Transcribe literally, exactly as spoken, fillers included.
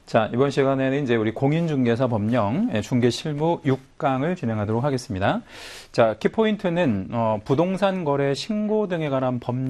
자, 이번 시간에는 이제 우리 공인중개사 법령 중개 실무 육 강을 진행하도록 하겠습니다. 자, 키포인트는 어, 부동산 거래 신고 등에 관한 법령